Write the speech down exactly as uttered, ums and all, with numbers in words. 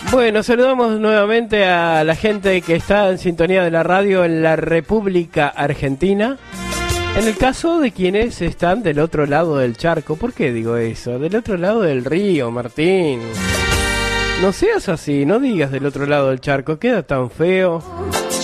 Bueno, saludamos nuevamente a la gente que está en sintonía de la radio en la República Argentina. En el caso de quienes están del otro lado del charco, ¿por qué digo eso? Del otro lado del río, Martín. No seas así, no digas del otro lado del charco, queda tan feo.